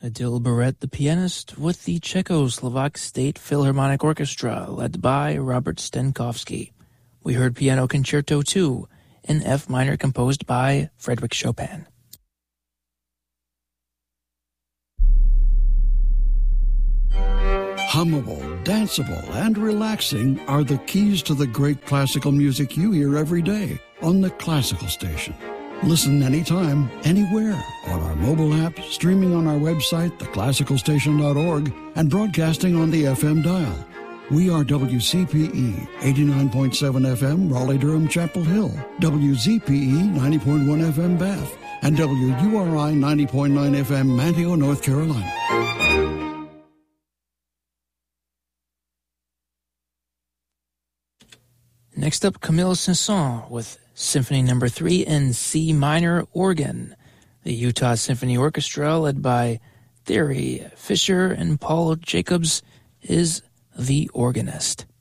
Adil Barrett, the pianist, with the Czechoslovak State Philharmonic Orchestra, led by Robert Stenkovsky. We heard Piano Concerto 2 in F minor, composed by Frédéric Chopin. Hummable, danceable, and relaxing are the keys to the great classical music you hear every day on the Classical Station. Listen anytime, anywhere, on our mobile app, streaming on our website, theclassicalstation.org, and broadcasting on the FM dial. We are WCPE 89.7 FM, Raleigh-Durham, Chapel Hill, WZPE 90.1 FM, Bath, and WURI 90.9 FM, Manteo, North Carolina. Next up, Camille Saint-Saëns with Symphony No. 3 in C minor organ. The Utah Symphony Orchestra, led by Thierry Fischer and Paul Jacobs, is the organist.